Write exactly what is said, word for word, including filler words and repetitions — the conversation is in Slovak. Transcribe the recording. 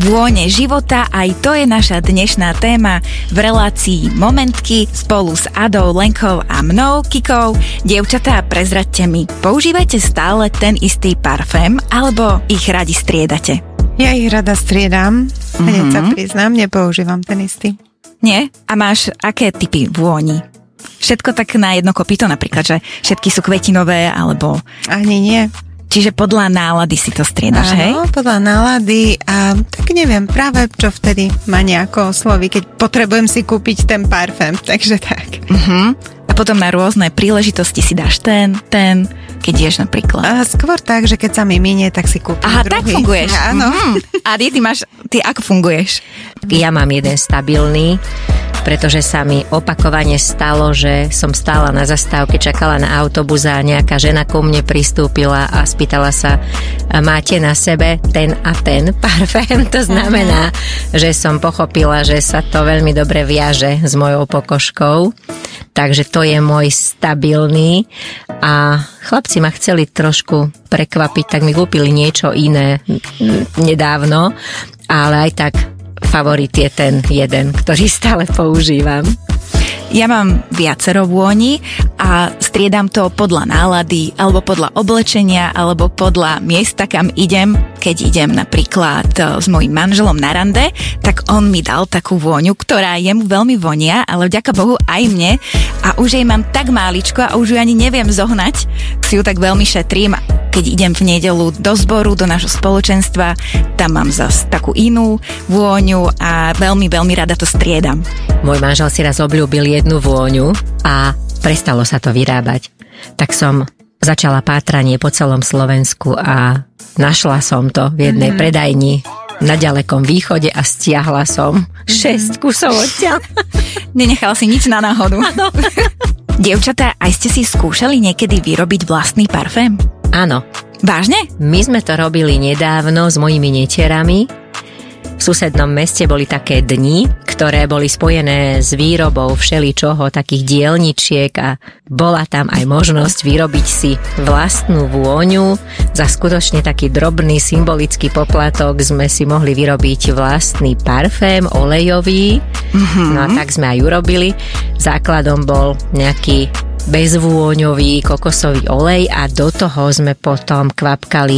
Vône života, aj to je naša dnešná téma v relácii Momentky spolu s Adou, Lenkou a mnou, Kikou. Dievčatá, prezraďte mi, používate stále ten istý parfém, alebo ich radi striedate? Ja ich rada striedam, mm-hmm. hneď sa priznám, nepoužívam ten istý. Nie? A máš aké typy vôni? Všetko tak na jedno kopyto napríklad, že všetky sú kvetinové, alebo... Ani nie. Čiže podľa nálady si to striedaš, hej? Áno, podľa nálady a tak neviem, práve čo vtedy ma nejako osloví, keď potrebujem si kúpiť ten parfém, takže tak. Uh-huh. A potom na rôzne príležitosti si dáš ten, ten, keď ješ napríklad. A skôr tak, že keď sa mi minie, tak si kúpim Aha, druhý. tak funguješ. Áno. Uh-huh. A ty, ty máš, ty ako funguješ? Ja mám jeden stabilný, pretože sa mi opakovane stalo, že som stála na zastávke, čakala na autobus a nejaká žena ku mne pristúpila a spýtala sa, máte na sebe ten a ten parfém? To znamená, uh-huh. že som pochopila, že sa to veľmi dobre viaže s mojou pokožkou. Takže to je môj stabilný a chlapci ma chceli trošku prekvapiť, tak mi kúpili niečo iné nedávno, ale aj tak favorit je ten jeden, ktorý stále používam. Ja mám viacero vôni a striedam to podľa nálady, alebo podľa oblečenia, alebo podľa miesta, kam idem. Keď idem napríklad s mojím manželom na rande, tak on mi dal takú vôňu, ktorá jemu veľmi vonia, ale vďaka Bohu aj mne. A už jej mám tak máličko a už ju ani neviem zohnať, si ju tak veľmi šetrím. Keď idem v nedeľu do zboru, do nášho spoločenstva, tam mám zas takú inú vôňu a veľmi, veľmi rada to striedam. Môj manžel si raz obľúbil jednu vôňu a prestalo sa to vyrábať. Tak som začala pátranie po celom Slovensku a našla som to v jednej mm-hmm. predajni na ďalekom východe a stiahla som mm-hmm. šesť kusov odtiaľ. Nenechala si nič na náhodu. Áno. Dievčatá, aj ste si skúšali niekedy vyrobiť vlastný parfém? Áno. Vážne? My sme to robili nedávno s mojimi netierami. V susednom meste boli také dni, ktoré boli spojené s výrobou všeličoho, takých dielničiek a bola tam aj možnosť vyrobiť si vlastnú vôňu. Za skutočne taký drobný symbolický poplatok sme si mohli vyrobiť vlastný parfém olejový. Mm-hmm. No a tak sme aj urobili. Základom bol nejaký bezvôňový kokosový olej a do toho sme potom kvapkali